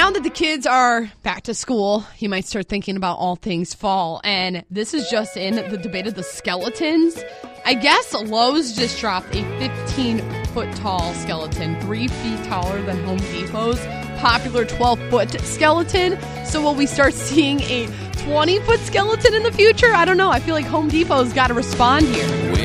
now that the kids are back to school, you might start thinking about all things fall. And this is just in the debate of the skeletons. I guess Lowe's just dropped a 15-foot tall skeleton, 3 feet taller than Home Depot's popular 12-foot skeleton. So will we start seeing a 20-foot skeleton in the future? I don't know. I feel like Home Depot's got to respond here.